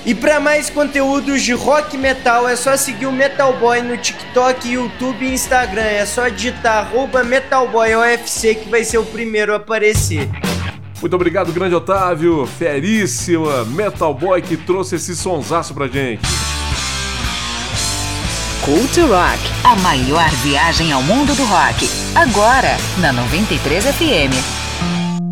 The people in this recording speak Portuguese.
E para mais conteúdos de rock metal é só seguir o Metal Boy no TikTok, YouTube e Instagram. É só digitar @MetalBoyOFC que vai ser o primeiro a aparecer. Muito obrigado, grande Otávio, feríssima Metal Boy que trouxe esse sonsaço pra gente. Cult Rock, a maior viagem ao mundo do rock. Agora, na 93 FM.